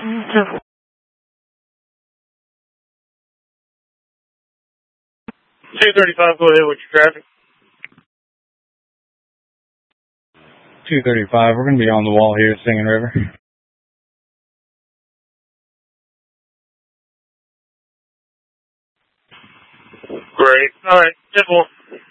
235, go ahead with your traffic. 235, we're going to be on the wall here at Singing River. Great. All right, 10-4.